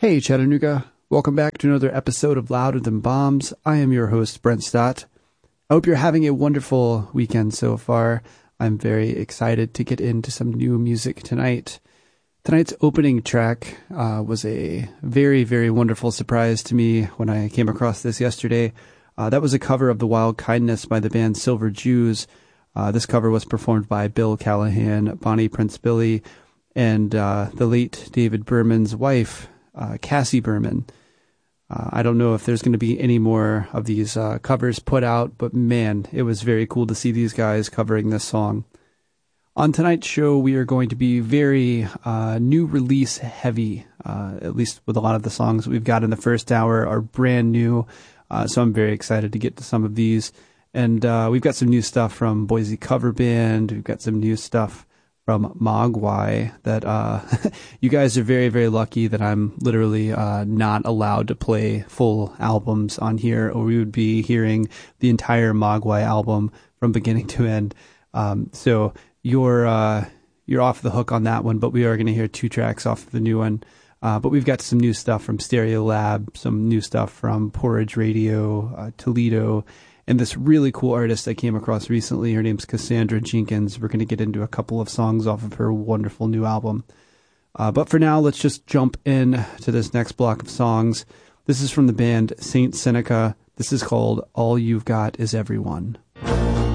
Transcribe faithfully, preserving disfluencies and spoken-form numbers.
Hey Chattanooga, welcome back to another episode of Louder Than Bombs. I am your host, Brent Stott. I hope you're having a wonderful weekend so far. I'm very excited to get into some new music tonight. Tonight's opening track uh, was a very, very wonderful surprise to me when I came across this yesterday. Uh, that was a cover of The Wild Kindness by the band Silver Jews. Uh, this cover was performed by Bill Callahan, Bonnie Prince Billy, and uh, the late David Berman's wife, Uh, Cassie Berman. Uh, I don't know if there's going to be any more of these uh, covers put out, but man, it was very cool to see these guys covering this song. On tonight's show, we are going to be very uh, new release heavy, uh, at least with a lot of the songs we've got in the first hour are brand new, uh, so I'm very excited to get to some of these. And uh, we've got some new stuff from Boise Cover Band, we've got some new stuff from Mogwai that uh, you guys are very, very lucky that I'm literally uh, not allowed to play full albums on here, or we would be hearing the entire Mogwai album from beginning to end. Um, so you're uh, you're off the hook on that one, but we are going to hear two tracks off of the new one. Uh, but we've got some new stuff from Stereo Lab, some new stuff from Porridge Radio, uh, Toledo, and this really cool artist I came across recently. Her name's Cassandra Jenkins. We're going to get into a couple of songs off of her wonderful new album. Uh, but for now, let's just jump in to this next block of songs. This is from the band Saint Seneca. This is called All You've Got Is Everyone.